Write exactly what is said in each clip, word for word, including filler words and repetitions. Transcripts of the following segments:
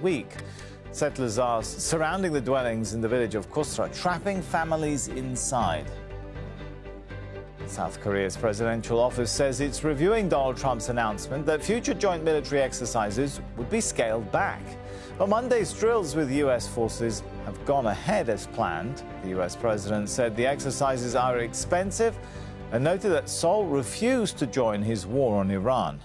week. Settlers are surrounding the dwellings in the village of Kusra, trapping families inside. South Korea's presidential office says it's reviewing Donald Trump's announcement that future joint military exercises would be scaled back. But Monday's drills with U S forces have gone ahead as planned. The U S president said the exercises are expensive and noted that Seoul refused to join his war on Iran.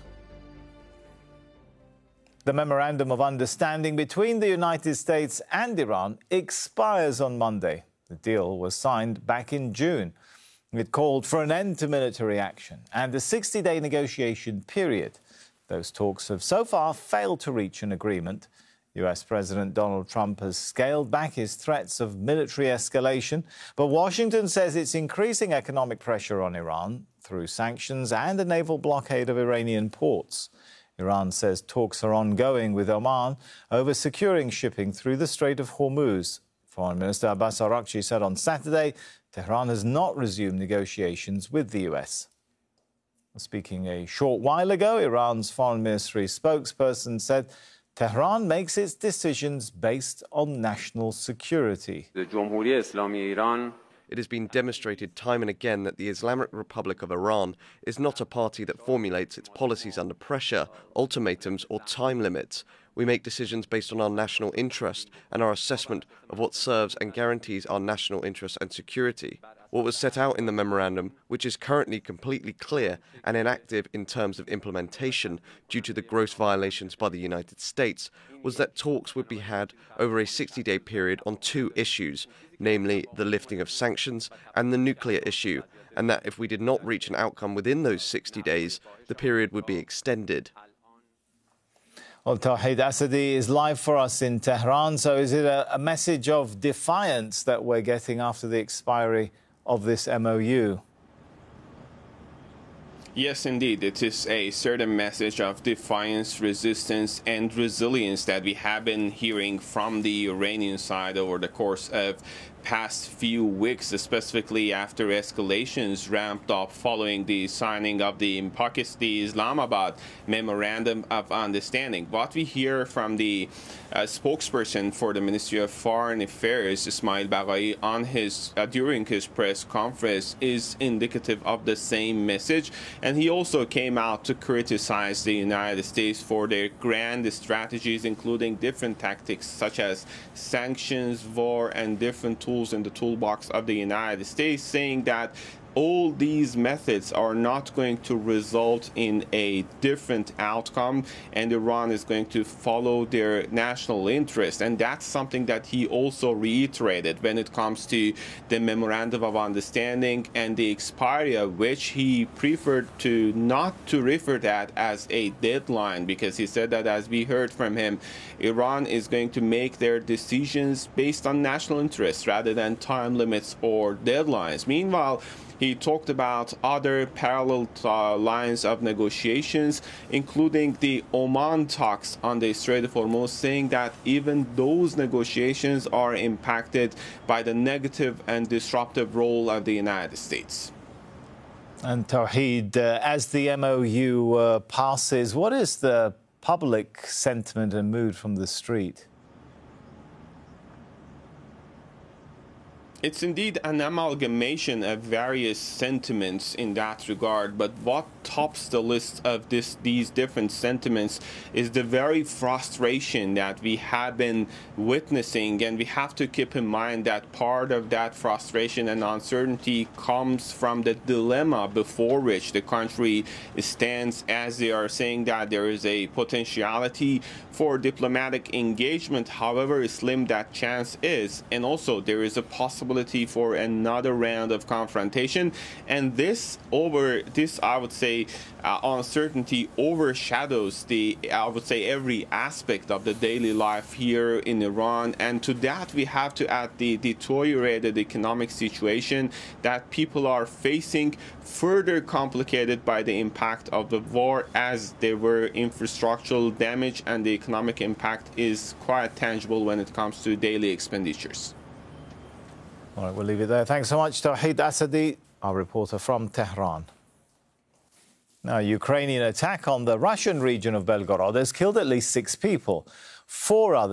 The Memorandum of Understanding between the United States and Iran expires on Monday. The deal was signed back in June. It called for an end to military action and a sixty-day negotiation period. Those talks have so far failed to reach an agreement. U S President Donald Trump has scaled back his threats of military escalation, but Washington says it's increasing economic pressure on Iran through sanctions and a naval blockade of Iranian ports. Iran says talks are ongoing with Oman over securing shipping through the Strait of Hormuz. Foreign Minister Abbas Araghchi said on Saturday Tehran has not resumed negotiations with the U S. Speaking a short while ago, Iran's foreign ministry spokesperson said Tehran makes its decisions based on national security. It has been demonstrated time and again that the Islamic Republic of Iran is not a party that formulates its policies under pressure, ultimatums or time limits. We make decisions based on our national interest and our assessment of what serves and guarantees our national interest and security. What was set out in the memorandum, which is currently completely clear and inactive in terms of implementation due to the gross violations by the United States, was that talks would be had over a sixty-day period on two issues, namely the lifting of sanctions and the nuclear issue, and that if we did not reach an outcome within those sixty days, the period would be extended. Well, Tawhid Asadi is live for us in Tehran. So is it a, a message of defiance that we're getting after the expiry of this M O U? Yes, indeed. It is a certain message of defiance, resistance, and resilience that we have been hearing from the Iranian side over the course of past few weeks, specifically after escalations ramped up following the signing of the Pakistan Islamabad Memorandum of Understanding. What we hear from the uh, spokesperson for the Ministry of Foreign Affairs, Ismail Baghai, on his uh, during his press conference is indicative of the same message, and he also came out to criticize the United States for their grand strategies, including different tactics such as sanctions, war, and different tools in the toolbox of the United States, saying that all these methods are not going to result in a different outcome, and Iran is going to follow their national interest. And that's something that he also reiterated when it comes to the Memorandum of Understanding and the expiry of which he preferred to not to refer that as a deadline, because he said that, as we heard from him, Iran is going to make their decisions based on national interests rather than time limits or deadlines. Meanwhile, he talked about other parallel uh, lines of negotiations, including the Oman talks on the Strait of Hormuz, saying that even those negotiations are impacted by the negative and disruptive role of the United States. And Tawhid, uh, as the M O U uh, passes, what is the public sentiment and mood from the street? It's indeed an amalgamation of various sentiments in that regard, but what tops the list of this, these different sentiments is the very frustration that we have been witnessing, and we have to keep in mind that part of that frustration and uncertainty comes from the dilemma before which the country stands, as they are saying that there is a potentiality for diplomatic engagement, however slim that chance is, and also there is a possibility for another round of confrontation, and this over this I would say uh, uncertainty overshadows the I would say every aspect of the daily life here in Iran, and to that we have to add the deteriorated economic situation that people are facing, further complicated by the impact of the war, as there were infrastructural damage, and the economic impact is quite tangible when it comes to daily expenditures. All right, we'll leave it there. Thanks so much, Tawhid Asadi, our reporter from Tehran. Now, Ukrainian attack on the Russian region of Belgorod has killed at least six people. Four others